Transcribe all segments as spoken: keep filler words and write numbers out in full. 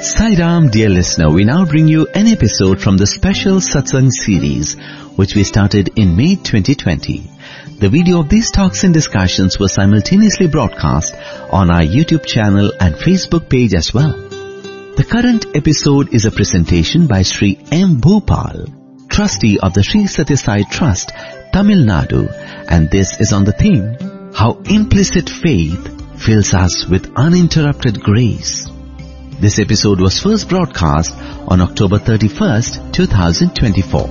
Sai Ram, dear listener, we now bring you an episode from the special Satsang series, which we started in May twenty twenty. The video of these talks and discussions was simultaneously broadcast on our YouTube channel and Facebook page as well. The current episode is a presentation by Sri M. Bhupal, trustee of the Sri Sathya Sai Trust, Tamil Nadu, and this is on the theme, How Implicit Faith Fills Us with Uninterrupted Grace. This episode was first broadcast on October thirty-first, twenty twenty-four.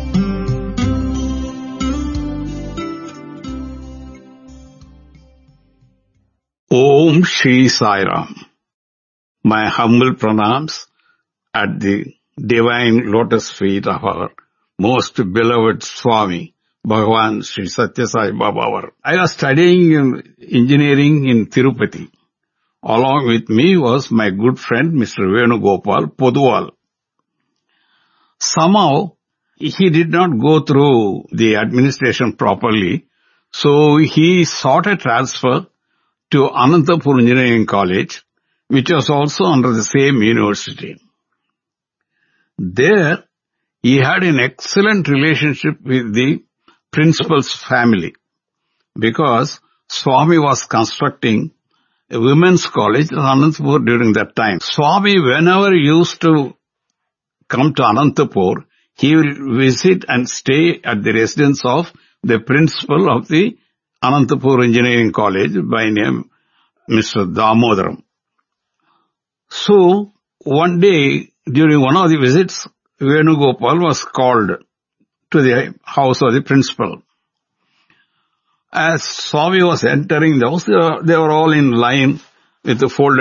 Om Shri Sai Ram. My humble pranams at the divine lotus feet of our most beloved Swami, Bhagavan Sri Sathya Sai Baba. I was studying in engineering in Tirupati. Along with me was my good friend Mister Venugopal Poduwal. Somehow, he did not go through the administration properly, so he sought a transfer to Anantapur Engineering College, which was also under the same university. There, he had an excellent relationship with the principal's family, because Swami was constructing a women's college in Anantapur during that time. Swami, whenever he used to come to Anantapur, he will visit and stay at the residence of the principal of the Anantapur Engineering College by name Mister Damodaram. So, one day, during one of the visits, Venugopal was called to the house of the principal. As Swami was entering the house, they were all in line with the folded